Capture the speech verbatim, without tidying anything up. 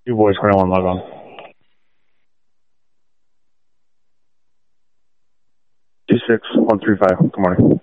Two boys, Cornell one, log on. two six one three five, good morning.